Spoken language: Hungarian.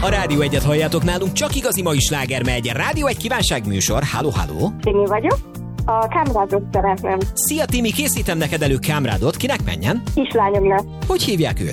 A Rádió Egyet halljátok, nálunk csak igazi mai sláger megy. Rádió Egy kívánságműsor. Halló, halló. Timi vagyok. A kámrádot szeretném. Szia Timi, készítem neked elő kámrádot. Kinek menjen? Kislányomnak. Hogy hívják őt?